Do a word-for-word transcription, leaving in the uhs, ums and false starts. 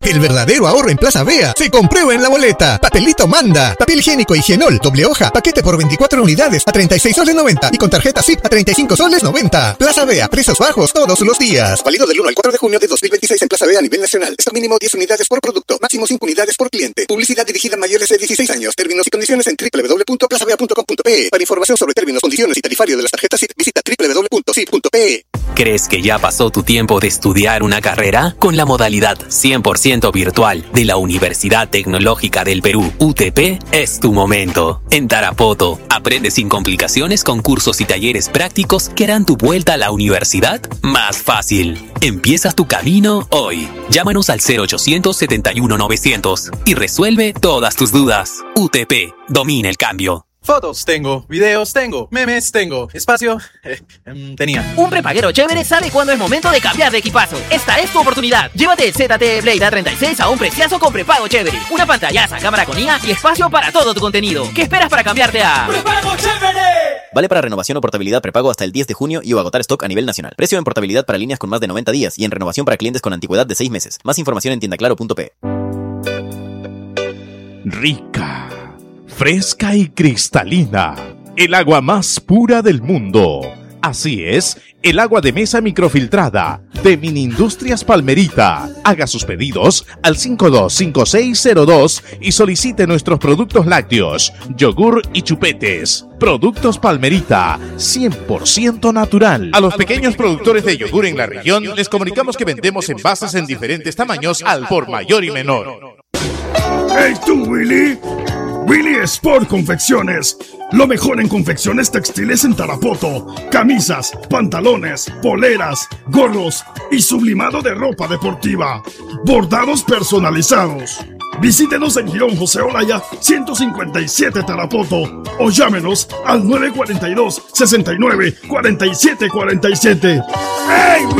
El verdadero ahorro en Plaza Vea se comprueba en la boleta. Papelito Manda, papel higiénico Higienol, doble hoja, paquete por veinticuatro unidades a treinta y seis soles noventa y con tarjeta S I P a treinta y cinco soles noventa. Plaza Vea, precios bajos todos los días. Válido del uno al cuatro de junio de dos mil veintiséis en Plaza Vea a nivel nacional. Stock mínimo diez unidades por producto, máximo cinco unidades por cliente. Publicidad dirigida a mayores de dieciséis años. Términos y condiciones en doble u doble u doble u punto plaza vea punto com punto pe. Para información sobre términos, condiciones y tarifario de las tarjetas S I P, visita doble u doble u doble u punto s i p punto pe. ¿Crees que ya pasó tu tiempo de estudiar una carrera? Con la modalidad cien por ciento virtual de la Universidad Tecnológica del Perú, U T P, es tu momento. En Tarapoto, aprende sin complicaciones con cursos y talleres prácticos que harán tu vuelta a la universidad más fácil. Empiezas tu camino hoy. Llámanos al cero ochocientos setenta y uno novecientos y resuelve todas tus dudas. U T P, domina el cambio. Fotos tengo, videos tengo, memes tengo, espacio eh, eh, tenía. Un prepaguero chévere sabe cuándo es momento de cambiar de equipazo. Esta es tu oportunidad. Llévate el Z T E Blade A treinta y seis a un preciazo con prepago chévere. Una pantallaza, cámara con I A y espacio para todo tu contenido. ¿Qué esperas para cambiarte a ¡Prepago chévere! Vale para renovación o portabilidad prepago hasta el diez de junio y o agotar stock a nivel nacional. Precio en portabilidad para líneas con más de noventa días y en renovación para clientes con antigüedad de seis meses. Más información en tienda claro punto pe. Rica, fresca y cristalina, el agua más pura del mundo. Así es, el agua de mesa microfiltrada de Mini Industrias Palmerita. Haga sus pedidos al cinco dos cinco seis cero dos y solicite nuestros productos lácteos, yogur y chupetes. Productos Palmerita, cien por ciento natural. A los pequeños productores de yogur en la región les comunicamos que vendemos envases en diferentes tamaños al por mayor y menor. ¡Hey tú, Willy! Willy Sport Confecciones. Lo mejor en confecciones textiles en Tarapoto. Camisas, pantalones, poleras, gorros y sublimado de ropa deportiva. Bordados personalizados. Visítenos en Girón José Olaya ciento cincuenta y siete Tarapoto o llámenos al nueve cuatro dos, seis nueve, cuatro siete cuatro siete. ¡Hey!